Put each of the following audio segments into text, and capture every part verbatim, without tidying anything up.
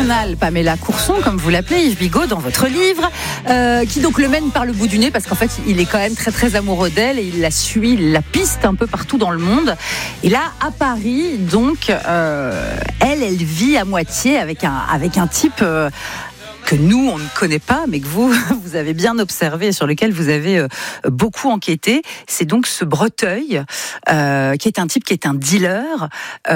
infernale Pamela Courson, comme vous l'appelez, Yves Bigot, dans votre livre, euh, qui donc le mène par le bout du nez, parce qu'en fait, il est quand même très très amoureux d'elle et il la suit, il la piste un peu partout dans le monde. Et là, à Paris, donc, euh, elle, elle vit à moitié avec un, avec un type... Euh, que nous, on ne connaît pas, mais que vous, vous avez bien observé et sur lequel vous avez euh, beaucoup enquêté. C'est donc ce Breteuil, euh, qui est un type qui est un dealer,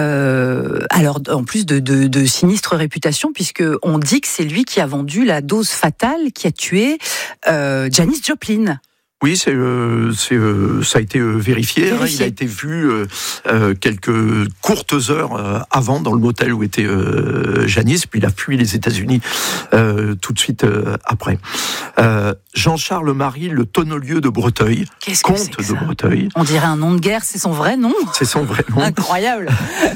euh, alors en plus de, de, de sinistre réputation, puisqu'on dit que c'est lui qui a vendu la dose fatale qui a tué euh, Janis Joplin. Oui, c'est, euh, c'est, euh, ça a été euh, vérifié. Hein, il a été vu euh, euh, quelques courtes heures euh, avant dans le motel où était euh, Janis, puis il a fui les États-Unis euh, tout de suite euh, après. Euh, Jean-Charles Marie, le tonnelier de Breteuil, Qu'est-ce que comte c'est que de ça ? Breteuil. On dirait un nom de guerre, c'est son vrai nom ? C'est son vrai nom. Incroyable.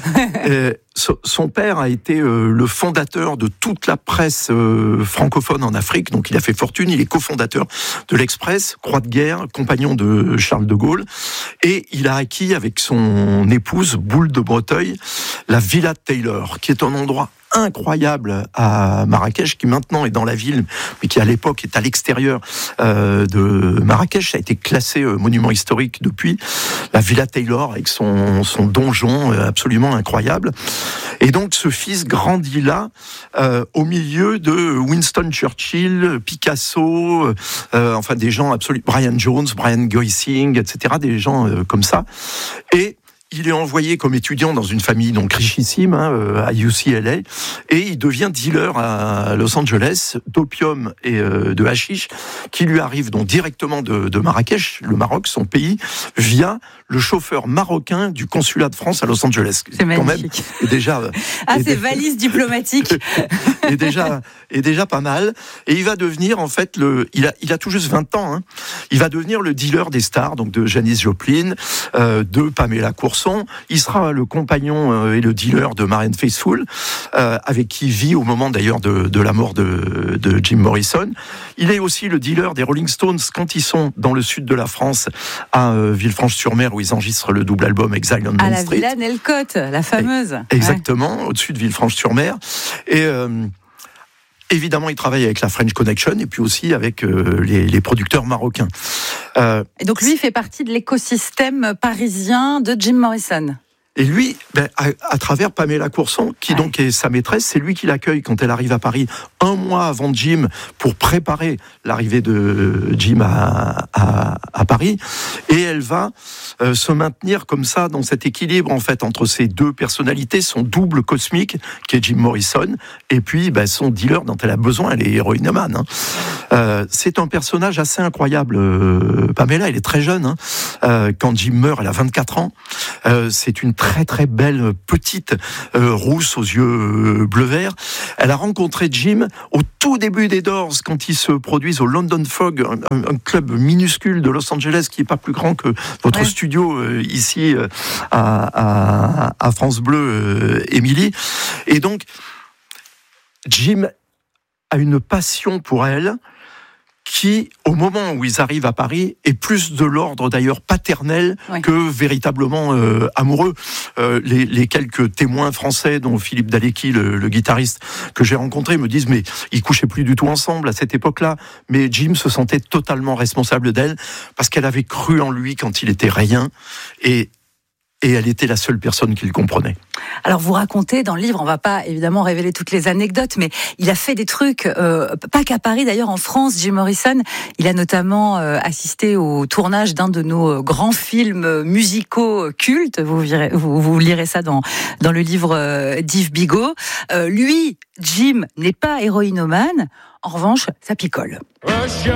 euh, so, son père a été euh, le fondateur de toute la presse euh, francophone en Afrique, donc il a fait fortune. Il est cofondateur de l'Express, Croix de guerre, compagnon de Charles de Gaulle, et il a acquis avec son épouse, Boule de Breteuil, la Villa Taylor, qui est un endroit incroyable à Marrakech, qui maintenant est dans la ville, mais qui à l'époque est à l'extérieur euh, de Marrakech. Ça a été classé euh, monument historique depuis. La Villa Taylor avec son, son donjon euh, absolument incroyable. Et donc ce fils grandit là, euh, au milieu de Winston Churchill, Picasso, euh, enfin des gens absolument, Brian Jones, Brian Goising, et cetera, des gens euh, comme ça. Et il est envoyé comme étudiant dans une famille donc richissime hein, à U C L A et il devient dealer à Los Angeles d'opium et euh, de hashish qui lui arrive donc directement de, de Marrakech, le Maroc, son pays, via le chauffeur marocain du consulat de France à Los Angeles. C'est magnifique. Quand même, est déjà, ah, est c'est dé... valise diplomatique. est déjà est déjà pas mal. Et il va devenir en fait le, il a il a tout juste vingt ans. Hein, il va devenir le dealer des stars, donc de Janis Joplin, euh, de Pamela Courson. Il sera le compagnon et le dealer de Marianne Faithfull, euh, avec qui il vit au moment d'ailleurs de, de la mort de, de Jim Morrison. Il est aussi le dealer des Rolling Stones quand ils sont dans le sud de la France, à euh, Villefranche-sur-Mer, où ils enregistrent le double album Exile on Main à Street. À la Villa Nelcote, la fameuse. Exactement, ouais. Au-dessus de Villefranche-sur-Mer. Et... Euh, Évidemment, il travaille avec la French Connection et puis aussi avec euh, les, les producteurs marocains. Euh, et donc lui, il fait partie de l'écosystème parisien de Jim Morrison. Et lui, ben, à, à travers Pamela Courson, qui ouais. donc est sa maîtresse, c'est lui qui l'accueille quand elle arrive à Paris, un mois avant Jim, pour préparer l'arrivée de Jim à, à, à Paris. Et elle va euh, se maintenir comme ça, dans cet équilibre, en fait, entre ces deux personnalités, son double cosmique, qui est Jim Morrison, et puis ben, son dealer dont elle a besoin, elle est héroïnomane. Hein. Euh, c'est un personnage assez incroyable. Euh, Pamela, elle est très jeune. Hein. Euh, quand Jim meurt, elle a vingt-quatre ans. Euh, c'est une très très belle petite euh, rousse aux yeux euh, bleu-vert. Elle a rencontré Jim au tout début des Doors quand ils se produisent au London Fog, un, un club minuscule de Los Angeles qui est pas plus grand que votre ouais. studio euh, ici euh, à, à, à France Bleu, euh, Émilie. Et donc Jim a une passion pour elle qui, au moment où ils arrivent à Paris, est plus de l'ordre d'ailleurs paternel oui. que véritablement euh, amoureux. Euh, les, les quelques témoins français, dont Philippe Dalecki, le, le guitariste que j'ai rencontré, me disent mais ils couchaient plus du tout ensemble à cette époque-là. Mais Jim se sentait totalement responsable d'elle parce qu'elle avait cru en lui quand il était rien et Et elle était la seule personne qui le comprenait. Alors vous racontez dans le livre, on va pas évidemment révéler toutes les anecdotes, mais il a fait des trucs, euh, pas qu'à Paris d'ailleurs, en France, Jim Morrison, il a notamment euh, assisté au tournage d'un de nos grands films musicaux cultes, vous, virez, vous, vous lirez ça dans, dans le livre euh, d'Yves Bigot. Euh, lui, Jim, n'est pas héroïnomane, en revanche, ça picole.